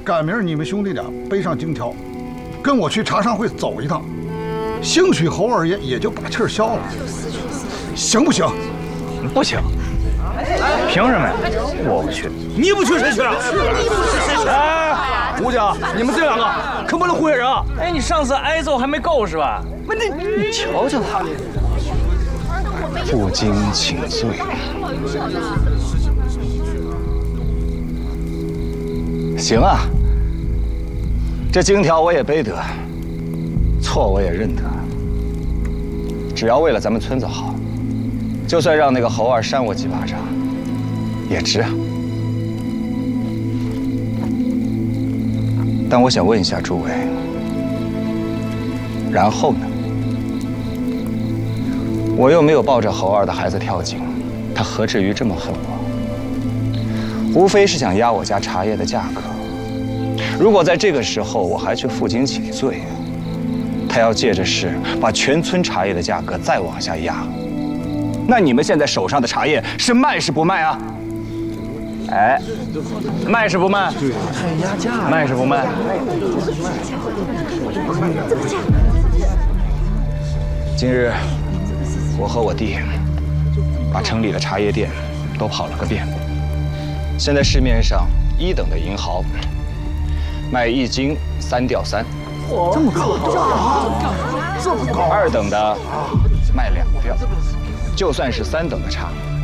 赶明儿你们兄弟俩背上金条，跟我去茶商会走一趟，兴许侯二爷也就把气儿消了，行不行？ 不行，凭什么呀？我不去。 你不去谁去啊？ 你不去谁去？ 哎，吴家，你们这两个可不能忽悠人啊！ 哎，你上次挨揍还没够是吧？不，你瞧瞧他，负荆请罪。行啊，这金条我也背得，错我也认得。只要为了咱们村子好，就算让那个侯二扇我几巴掌，也值啊。但我想问一下诸位，然后呢？我又没有抱着侯二的孩子跳井，他何至于这么恨我？无非是想压我家茶叶的价格。如果在这个时候我还去负荆请罪，他要借着势把全村茶叶的价格再往下压。那你们现在手上的茶叶是卖是不卖啊？哎，卖是不卖？对，压价。卖是不卖？今日我和我弟把城里的茶叶店都跑了个遍。现在市面上1等的银毫卖1斤3吊3， 这么高， 这么高。 2等的卖2吊，就算是3等的茶，